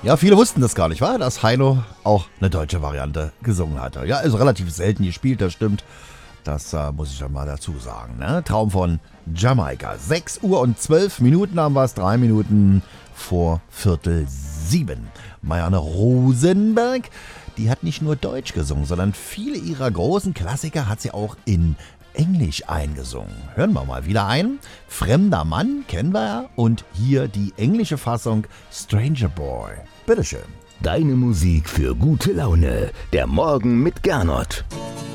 Ja, viele wussten das gar nicht, wahr? Dass Heino auch eine deutsche Variante gesungen hatte. Ja, ist relativ selten gespielt, das stimmt. Das muss ich dann mal dazu sagen. Ne? Traum von Jamaika. 6 Uhr und 12 Minuten haben wir es. 3 Minuten vor 6:45. Marianne Rosenberg, die hat nicht nur Deutsch gesungen, sondern viele ihrer großen Klassiker hat sie auch in Englisch eingesungen. Hören wir mal wieder ein. Fremder Mann kennen wir ja. Und hier die englische Fassung Stranger Boy. Bitteschön. Deine Musik für gute Laune. Der Morgen mit Gernot.